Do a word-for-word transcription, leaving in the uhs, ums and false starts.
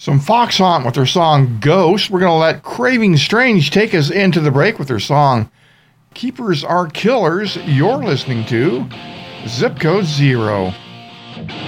Some Fox Hunt with their song Ghost. We're going to let Craving Strange take us into the break with their song Keepers Are Killers. You're listening to Zip Code Zero.